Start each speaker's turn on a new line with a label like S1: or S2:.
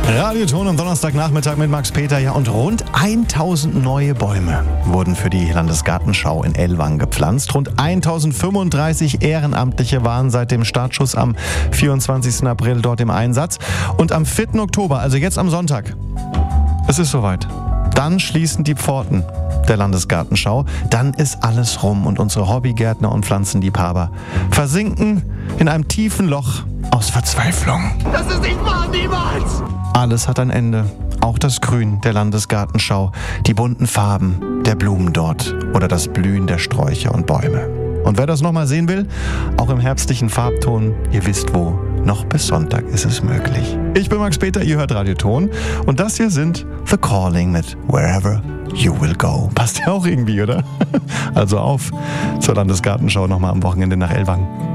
S1: Radioton am Donnerstagnachmittag mit Max Peter. Ja, und rund 1000 neue Bäume wurden für die Landesgartenschau in Ellwangen gepflanzt. Rund 1035 Ehrenamtliche waren seit dem Startschuss am 24. April dort im Einsatz. Und am 4. Oktober, also jetzt am Sonntag, es ist soweit. Dann schließen die Pforten der Landesgartenschau. Dann ist alles rum und unsere Hobbygärtner und Pflanzenliebhaber versinken in einem tiefen Loch aus Verzweiflung.
S2: Das ist nicht wahr, niemals!
S1: Alles hat ein Ende. Auch das Grün der Landesgartenschau, die bunten Farben der Blumen dort oder das Blühen der Sträucher und Bäume. Und wer das nochmal sehen will, auch im herbstlichen Farbton, ihr wisst wo, noch bis Sonntag ist es möglich. Ich bin Max Peter, ihr hört Radioton und das hier sind The Calling mit Wherever You Will Go. Passt ja auch irgendwie, oder? Also auf zur Landesgartenschau nochmal am Wochenende nach Ellwangen.